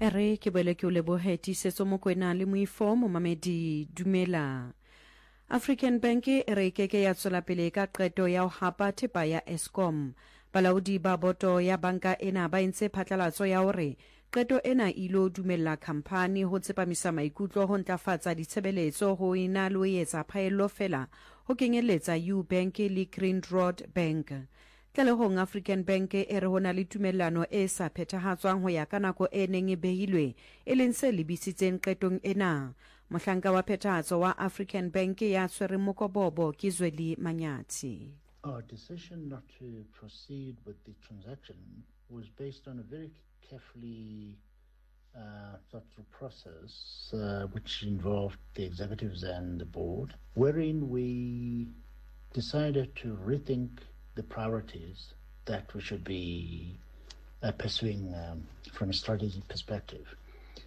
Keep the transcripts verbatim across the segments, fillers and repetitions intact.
Ere ke boele ke o lebohe tisetso Mokoena le Moifo Momamedi dumela. African Bank e re keke ya tswela pele ka qeto ya ho hapa thepa ya Eskom. Balaodi ba boto ya banka ena ba entse phatlalatso ya hore qeto ena ilo dumella khamphani ho tsepamisa maikutlo ho ntlafatsa ditshebeletso ho ina le ho etsa phaello fela ho kenyeletsa Ubank le Grindrod Bank. Tlalehong African Bank e re hona le tumellano e sa phethahatswang ho ya ka nako e neng e behilwe e leng se lebisitseng qetong ena. Mohlanka wa phethahatso wa African Bank ya tshwere mokobobo ke Zweli Manyathi. Our decision not to proceed with the transaction was based on a very carefully uh, thought through process uh, which involved the executives and the board, wherein we decided to rethink the priorities that we should be uh, pursuing um, from a strategic perspective.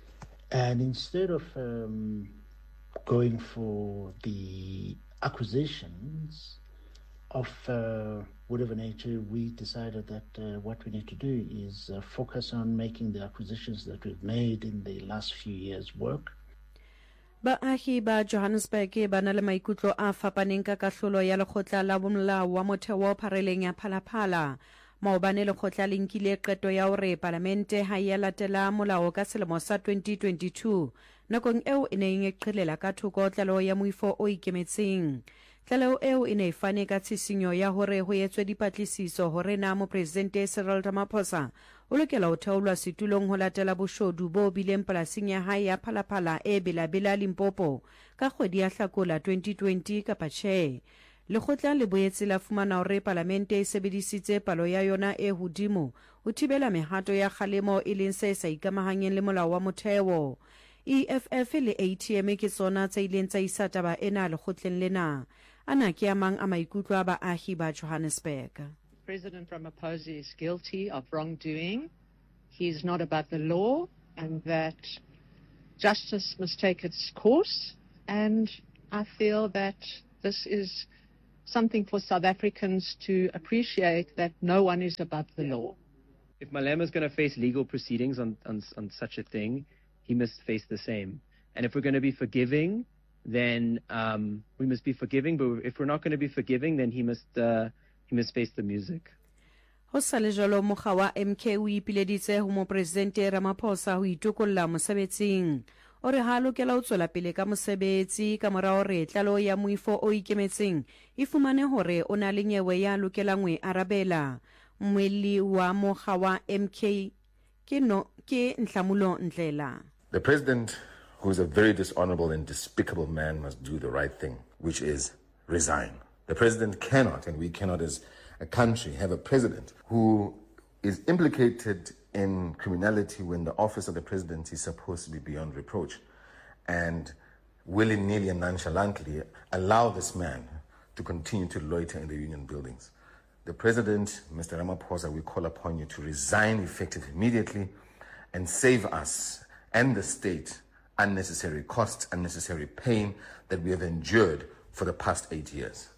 And instead of um, going for the acquisitions of uh, whatever nature, we decided that uh, what we need to do is uh, focus on making the acquisitions that we've made in the last few years work. Baahi ba Johannesburg ba na le maikutlo a fapaneng ka kahlolo ya lekgotla la bomolao wa motheo phareleng ya Phalaphala. Maobane lekgotla le nkile qeto ya hore parlamente ha ya latela molao ka selemo sa twenty twenty-two nakong eo e neng e qhelela ka thoko tlaleho ya moifo o ikemetseng. Tlaleho eo e ne e fane ka tshisinyo ya hore ho etswe dipatlisiso hore na mopresidente Cyril Ramaphosa o lokela ho theolwa setulong ho latela boshodu bo bileng polasing ya hae ya Phalaphala e Belabela Limpopo ka kgwedi ya Hlakola twenty twenty kapa tjhe. Lekgotla le boetse la fumana hore parlamente e sebedisitse palo ya yona e hodimo ho thibela mehato ya kgalemo e leng se sa ikamahanyeng le molao wa motheo. E F F le A T M ke tsona tse ileng tsa isa taba ena lekgotleng lena. Ana ke a mang a maikutlo a baahi ba Johannesburg. President Ramaphosa is guilty of wrongdoing. He is not above the law, and that justice must take its course. And I feel that this is something for South Africans to appreciate, that no one is above the law. If Malema is going to face legal proceedings on, on, on such a thing, he must face the same. And if we're going to be forgiving, then um, we must be forgiving. But if we're not going to be forgiving, then he must uh, he must face the music. Ho sale jalo mokga wa M K o ipileditse ho mopresidente Ramaphosa ho itokolla mosebetsing. O re ha lokela ho tswela pele ka mosebetsi ka mora hore tlalo ya moifo o ikemetseng e fumane hore o na le nyewe ya lokelang e arabela. Mweli wa mokga wa M K ke no ke Nhlamulo Ndlela. The president, who is a very dishonorable and despicable man, must do the right thing, which is resign. The president cannot, and we cannot as a country, have a president who is implicated in criminality when the office of the presidency is supposed to be beyond reproach, and willy-nilly and nonchalantly allow this man to continue to loiter in the union buildings. The president, Mister Ramaphosa, we call upon you to resign effective immediately and save us and the state unnecessary costs, unnecessary pain that we have endured for the past eight years.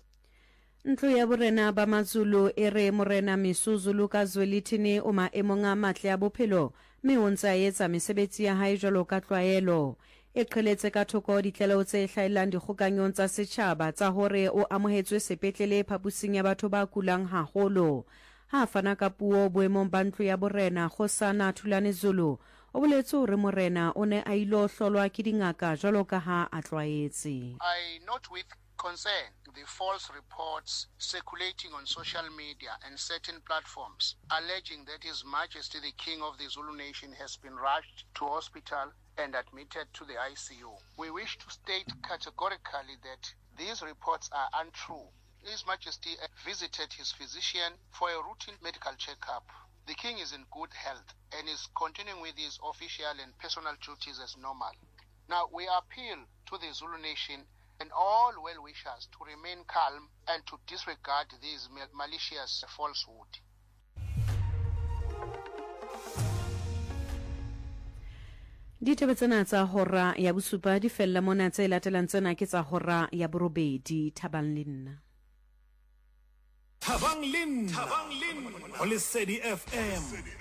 Ntlo ya borena ba Mazulu e re morena Misuzulu ka Zwelithini o maemong a matle a bophelo mme o ntse a etsa mesebetsi ya hae jwalo ka tlwaelo. E qheletse ka thoko ditlelo tse hlaelang dikgokanyong tsa setjhaba tsa hore o amohetswe sepetlele phapusing ya batho ba kulang haholo. Ha fana ka puo boemong ba ntlo ya borena Khosana Thulane Zulu o boletse hore morena o ne a ilo hlolwa ke dingaka jwalo ka ha a tlwaetse. I note with concern the false reports circulating on social media and certain platforms alleging that His Majesty the King of the Zulu Nation has been rushed to hospital and admitted to the I C U. We wish to state categorically that these reports are untrue. His Majesty visited his physician for a routine medical checkup. The King is in good health and is continuing with his official and personal duties as normal. Now, we appeal to the Zulu Nation and all well-wishers to remain calm and to disregard these malicious falsehood. Ditaba tsena tsa hora ya bosupa di fella mona tse latelang tsena ke tsa hora ya borobedi. Thabang le nna. Thabang le nna. Thabang le nna. O Lesedi F M.